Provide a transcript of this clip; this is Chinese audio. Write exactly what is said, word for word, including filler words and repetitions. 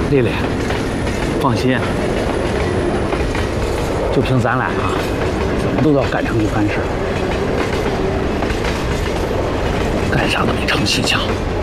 丽丽，放心，就凭咱俩啊，怎么都要干成一番事，干啥都比成心强。